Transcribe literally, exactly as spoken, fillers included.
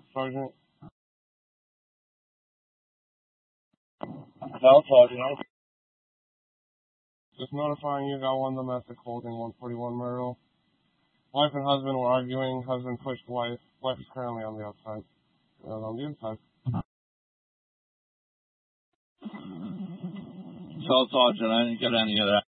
Sergeant. Cell Sergeant. Just notifying you got one domestic holding one forty-one Myrtle. Wife and husband were arguing. Husband pushed wife. Wife is currently on the outside. Uh, on the inside. Cell Sergeant, I didn't get any of that.